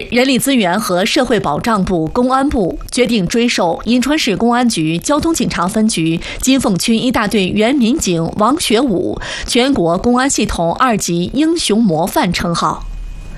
人力资源和社会保障部、公安部决定追授银川市公安局交通警察分局金凤区一大队原民警王学武全国公安系统2级英雄模范称号。